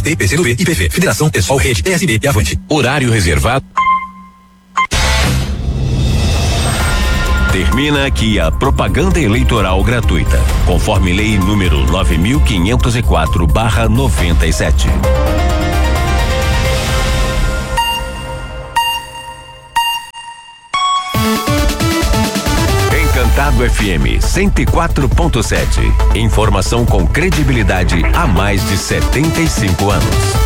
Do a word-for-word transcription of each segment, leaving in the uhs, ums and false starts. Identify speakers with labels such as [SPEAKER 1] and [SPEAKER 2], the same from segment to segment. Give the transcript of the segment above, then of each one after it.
[SPEAKER 1] T, P C do B, I P V, Federação, Pessoal, Rede, P S B e Avante.
[SPEAKER 2] Horário reservado. Termina aqui a propaganda eleitoral gratuita, conforme lei número nove mil quinhentos e quatro barra noventa e sete. Encantado F M cento e quatro ponto sete. Informação com credibilidade há mais de setenta e cinco anos.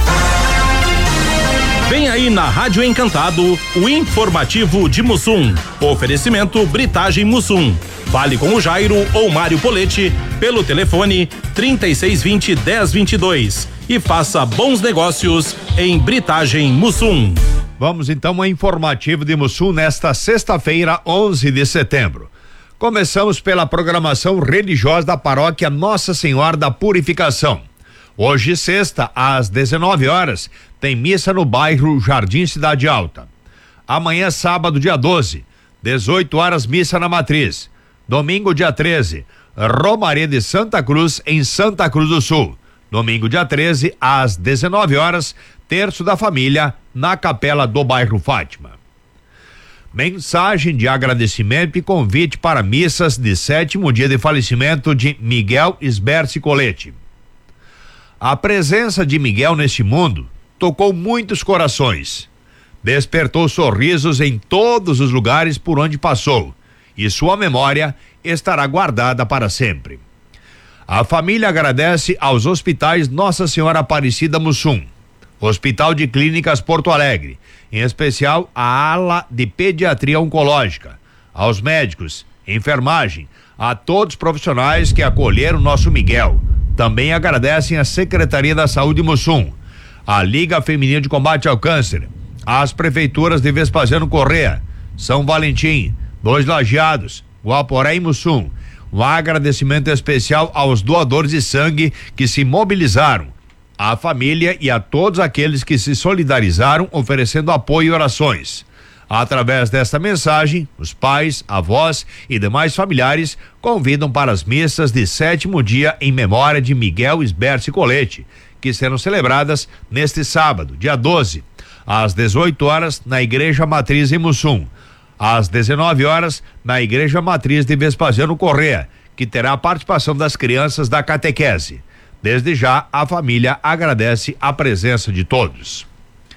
[SPEAKER 3] Vem aí na Rádio Encantado o informativo de Mussum. Oferecimento Britagem Mussum. Fale com o Jairo ou Mário Poletti pelo telefone trinta e seis vinte, dez vinte e dois e faça bons negócios em Britagem Mussum.
[SPEAKER 4] Vamos então ao informativo de Mussum nesta sexta-feira, onze de setembro. Começamos pela programação religiosa da paróquia Nossa Senhora da Purificação. Hoje, sexta, às dezenove horas, tem missa no bairro Jardim Cidade Alta. Amanhã, sábado, dia doze, dezoito horas, missa na Matriz. Domingo, dia treze, Romaria de Santa Cruz, em Santa Cruz do Sul. Domingo, dia treze, às dezenove horas, terço da família, na capela do bairro Fátima. Mensagem de agradecimento e convite para missas de sétimo dia de falecimento de Miguel Sberci Colete. A presença de Miguel neste mundo tocou muitos corações, despertou sorrisos em todos os lugares por onde passou e sua memória estará guardada para sempre. A família agradece aos hospitais Nossa Senhora Aparecida Mussum, Hospital de Clínicas Porto Alegre, em especial a ala de pediatria oncológica, aos médicos, enfermagem, a todos os profissionais que acolheram nosso Miguel. Também agradecem a Secretaria da Saúde Mussum, a Liga Feminina de Combate ao Câncer, as prefeituras de Vespasiano Corrêa, São Valentim, Dois Lajeados, Guaporé e Mussum. Um agradecimento especial aos doadores de sangue que se mobilizaram, à família e a todos aqueles que se solidarizaram oferecendo apoio e orações. Através desta mensagem, os pais, avós e demais familiares convidam para as missas de sétimo dia em memória de Miguel Sberci Colete, que serão celebradas neste sábado, dia doze, às dezoito horas, na Igreja Matriz em Mussum, às dezenove horas, na Igreja Matriz de Vespasiano Corrêa, que terá a participação das crianças da catequese. Desde já, a família agradece a presença de todos.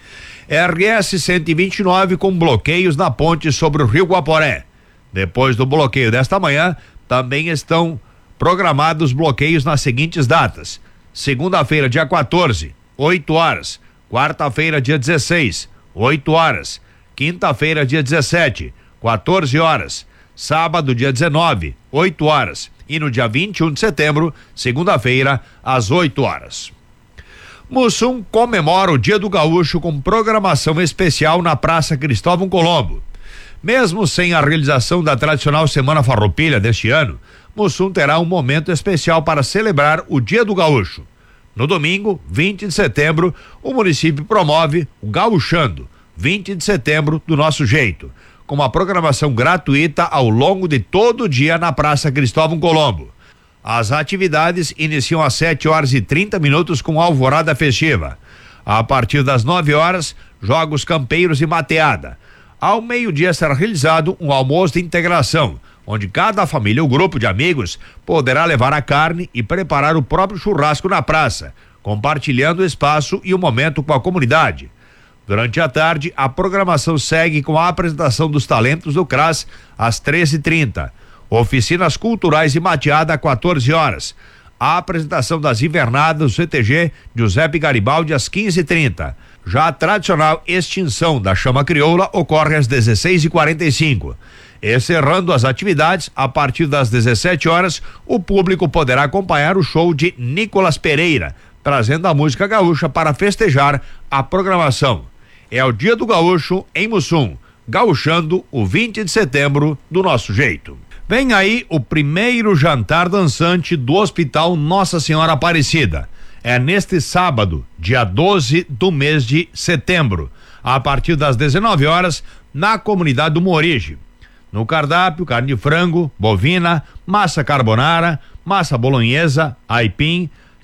[SPEAKER 4] R S cento e vinte e nove com bloqueios na ponte sobre o Rio Guaporé. Depois do bloqueio desta manhã, também estão programados bloqueios nas seguintes datas: segunda-feira, dia quatorze, oito horas; quarta-feira, dia dezesseis, oito horas; quinta-feira, dia dezessete, quatorze horas; sábado, dia dezenove, oito horas; e no dia vinte e um de setembro, segunda-feira, às oito horas. Mussum comemora o Dia do Gaúcho com programação especial na Praça Cristóvão Colombo. Mesmo sem a realização da tradicional Semana Farroupilha deste ano, Mussum terá um momento especial para celebrar o Dia do Gaúcho. No domingo, vinte de setembro, o município promove o Gaúchando, vinte de setembro do nosso jeito, com uma programação gratuita ao longo de todo o dia na Praça Cristóvão Colombo. As atividades iniciam às sete horas e trinta minutos com alvorada festiva. A partir das nove horas, jogos campeiros e mateada. Ao meio-dia será realizado um almoço de integração, onde cada família ou grupo de amigos poderá levar a carne e preparar o próprio churrasco na praça, compartilhando o espaço e o momento com a comunidade. Durante a tarde, a programação segue com a apresentação dos talentos do C R A S às treze e trinta. Oficinas culturais e mateada às quatorze horas. A apresentação das invernadas do C T G Giuseppe Garibaldi às quinze e trinta. Já a tradicional extinção da chama crioula ocorre às dezesseis e quarenta e cinco. Encerrando as atividades, a partir das dezessete horas, o público poderá acompanhar o show de Nicolas Pereira, trazendo a música gaúcha para festejar a programação. É o Dia do Gaúcho em Mussum, gaúchando o vinte de setembro do nosso jeito. Vem aí o primeiro jantar dançante do Hospital Nossa Senhora Aparecida. É neste sábado, dia doze do mês de setembro, a partir das dezenove horas, na comunidade do Morige. No cardápio, carne de frango, bovina, massa carbonara, massa bolonhesa, aipim,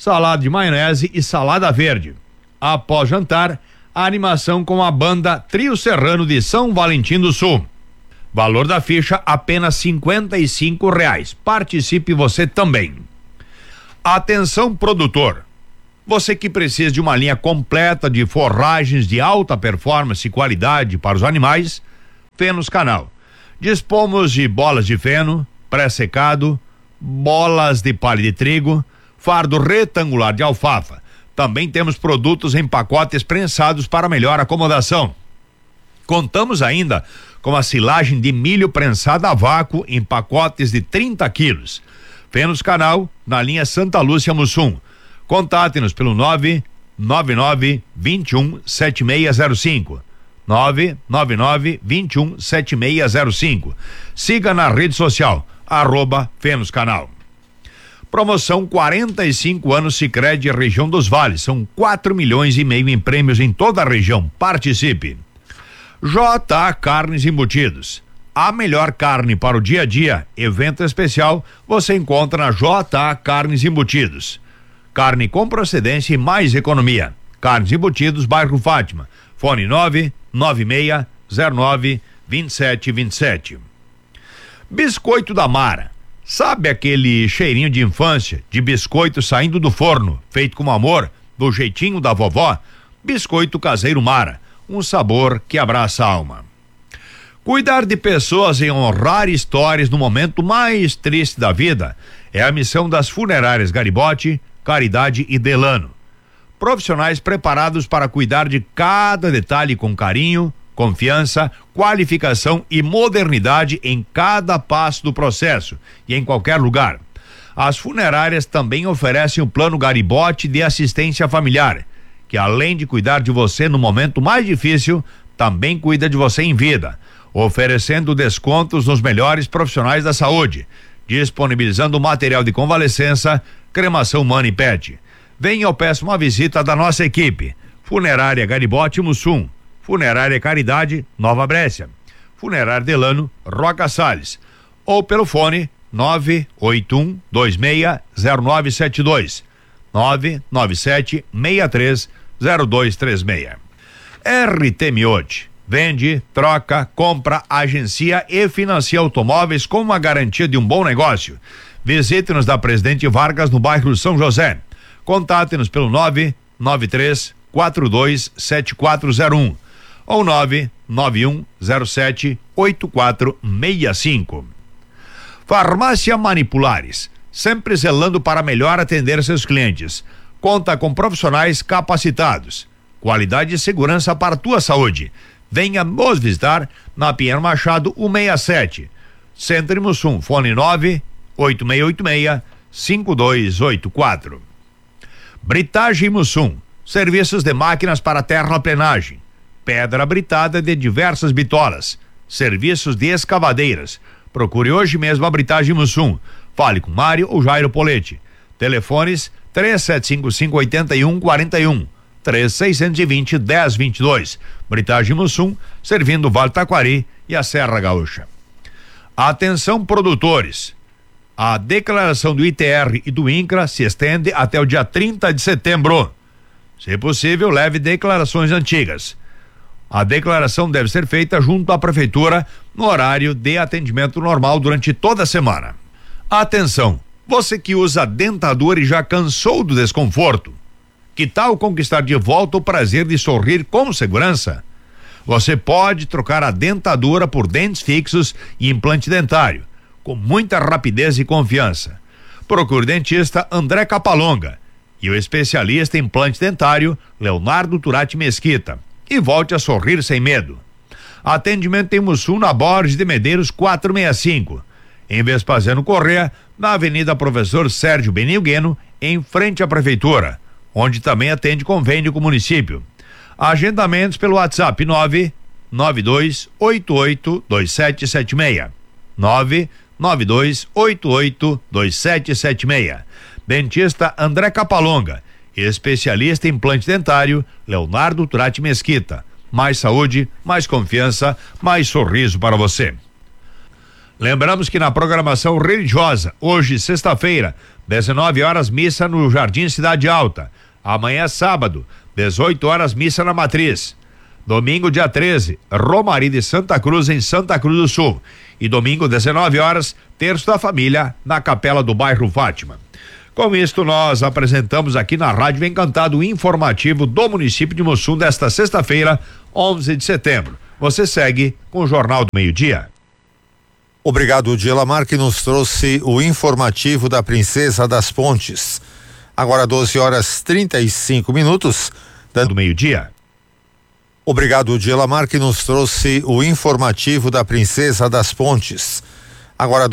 [SPEAKER 4] salada de maionese e salada verde. Após jantar, a animação com a banda Trio Serrano de São Valentim do Sul. Valor da ficha apenas cinquenta e cinco reais. Participe você também. Atenção, produtor. Você que precisa de uma linha completa de forragens de alta performance e qualidade para os animais, Fenos Canal. Dispomos de bolas de feno, pré-secado, bolas de palha de trigo, fardo retangular de alfafa. Também temos produtos em pacotes prensados para melhor acomodação. Contamos ainda com a silagem de milho prensada a vácuo em pacotes de trinta quilos. Fenos Canal, na linha Santa Lúcia Mussum. Contate-nos pelo nove nove nove, vinte e um, sete seis zero cinco. nove nove nove, vinte e um, sete seis zero cinco. Siga na rede social, arroba Fenos Canal. Promoção quarenta e cinco anos Sicredi Região dos Vales. São quatro milhões e meio em prêmios em toda a região. Participe. J A Carnes Embutidos. A melhor carne para o dia a dia, evento especial, você encontra na J A Carnes Embutidos. Carne com procedência e mais economia. Carnes Embutidos, bairro Fátima. Fone nove nove seis zero nove, dois sete dois sete. Biscoito da Mara. Sabe aquele cheirinho de infância, de biscoito saindo do forno, feito com amor, do jeitinho da vovó? Biscoito caseiro Mara. Um sabor que abraça a alma. Cuidar de pessoas e honrar histórias no momento mais triste da vida é a missão das funerárias Garibotti, Caridade e Delano. Profissionais preparados para cuidar de cada detalhe com carinho, confiança, qualificação e modernidade em cada passo do processo e em qualquer lugar. As funerárias também oferecem o plano Garibotti de assistência familiar, que além de cuidar de você no momento mais difícil, também cuida de você em vida, oferecendo descontos nos melhores profissionais da saúde, disponibilizando material de convalescença, cremação humana e pet. Venha ou peça uma visita da nossa equipe. Funerária Garibotti Mussum, Funerária Caridade Nova Brécia, Funerária Delano Roca Salles, ou pelo fone nove oito um, dois seis zero nove sete dois, nove nove sete, seis três zero dois três seis. R T Miotti. Vende, troca, compra, agencia e financia automóveis com uma garantia de um bom negócio. Visite-nos da Presidente Vargas no bairro São José. Contate-nos pelo nove nove três quatro dois sete quatro zero um ou nove nove um zero sete oito quatro seis cinco. Farmácia Manipulares, sempre zelando para melhor atender seus clientes. Conta com profissionais capacitados. Qualidade e segurança para a tua saúde. Venha nos visitar na Pinheiro Machado cento e sessenta e sete. Centro Mussum, fone nove oito seis oito seis cinco dois oito quatro. Britagem Mussum, serviços de máquinas para terraplenagem, pedra britada de diversas bitolas, serviços de escavadeiras. Procure hoje mesmo a Britagem Mussum. Fale com Mário ou Jairo Poletti. Telefones três sete cinco cinco, oito um quatro um, três seis dois zero, um zero dois dois. Britagem Mussum, servindo o Vale Taquari e a Serra Gaúcha. Atenção, produtores. A declaração do I T R e do INCRA se estende até o dia trinta de setembro. Se possível, leve declarações antigas. A declaração deve ser feita junto à prefeitura no horário de atendimento normal durante toda a semana. Atenção, você que usa dentadura e já cansou do desconforto. Que tal conquistar de volta o prazer de sorrir com segurança? Você pode trocar a dentadura por dentes fixos e implante dentário, com muita rapidez e confiança. Procure o dentista André Capalonga e o especialista em implante dentário Leonardo Turati Mesquita e volte a sorrir sem medo. Atendimento em Mussum, na Borges de Medeiros quatrocentos e sessenta e cinco. Em Vespasiano Corrêa, na Avenida Professor Sérgio Benilgueno, em frente à prefeitura, onde também atende convênio com o município. Agendamentos pelo WhatsApp nove nove dois oito oito dois sete sete seis. nove nove dois oito oito dois sete sete seis. Dentista André Capalonga, especialista em implante dentário Leonardo Turati Mesquita. Mais saúde, mais confiança, mais sorriso para você. Lembramos que na programação religiosa, hoje, sexta-feira, dezenove horas, missa no Jardim Cidade Alta. Amanhã, sábado, dezoito horas, missa na Matriz. Domingo, dia treze, Romaria de Santa Cruz, em Santa Cruz do Sul. E domingo, dezenove horas, terço da família, na Capela do Bairro Fátima. Com isto, nós apresentamos aqui na Rádio Encantado o informativo do município de Mussum desta sexta-feira, onze de setembro. Você segue com o Jornal do Meio-Dia.
[SPEAKER 5] Obrigado, Dielamar, que nos trouxe o informativo da Princesa das Pontes. Agora doze horas trinta e cinco minutos.
[SPEAKER 4] Do meio-dia.
[SPEAKER 5] Obrigado, Dielamar, que nos trouxe o informativo da Princesa das Pontes. Agora